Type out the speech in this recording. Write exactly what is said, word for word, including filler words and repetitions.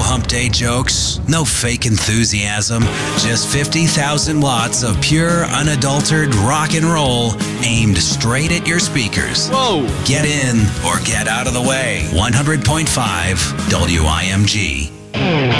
hump day jokes, no fake enthusiasm, just fifty thousand watts of pure, unadulterated rock and roll aimed straight at your speakers. Whoa! Get in or get out of the way. one hundred point five W I M G.